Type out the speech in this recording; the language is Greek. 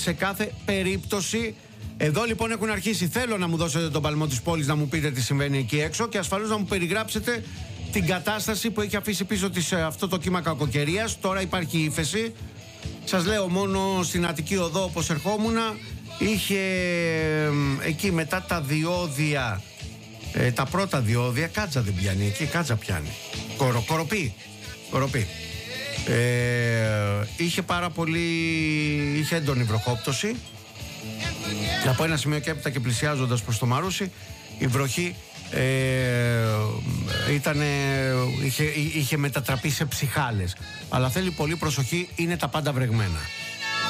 σε κάθε περίπτωση. Εδώ λοιπόν έχουν αρχίσει. Θέλω να μου δώσετε τον παλμό της πόλης, να μου πείτε τι συμβαίνει εκεί έξω και ασφαλώς να μου περιγράψετε την κατάσταση που έχει αφήσει πίσω της αυτό το κύμα κακοκαιρίας. Τώρα υπάρχει ύφεση. Σας λέω, μόνο στην Αττική Οδό όπως ερχόμουνα είχε εκεί μετά τα διόδια, τα πρώτα διόδια, κάτσα δεν πιάνει εκεί, κάτσα πιάνει. Κοροπή. Είχε πάρα πολύ, είχε έντονη βροχόπτωση. Από ένα σημείο και έπειτα και πλησιάζοντας προς το Μαρούσι, η βροχή είχε μετατραπεί σε ψυχάλες. Αλλά θέλει πολύ προσοχή, είναι τα πάντα βρεγμένα.